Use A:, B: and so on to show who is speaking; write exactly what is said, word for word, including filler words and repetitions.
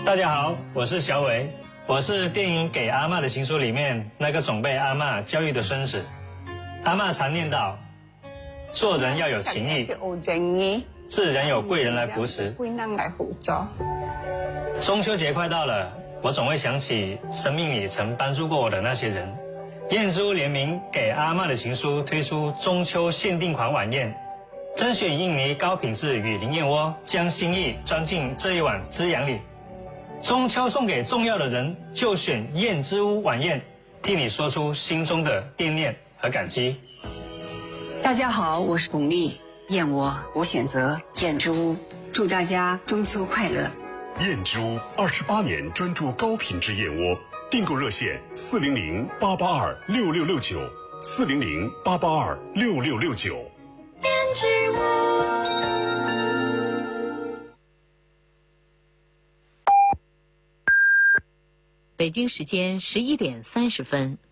A: 大家好，我是小伟，我是电影《给阿嬷的情书》里面那个总被阿嬷教育的孙子。阿嬷常念叨，做人要有情义，自然有贵人来扶持。中秋节快到了，我总会想起生命里曾帮助过我的那些人。燕珠联名《给阿嬷的情书》推出中秋限定款晚宴，甄选印尼高品质雨林燕窝，将心意装进这一碗滋养里。中秋送给重要的人，就选燕之屋晚宴，替你说出心中的惦念和感激。
B: 大家好，我是巩俐，燕窝我选择燕之屋，祝大家中秋快乐。
C: 燕之屋二十八年专注高品质燕窝，订购热线四零零八八二六六六九四零零八八二六六六九。
D: 燕之屋。
E: 北京时间十一点三十分。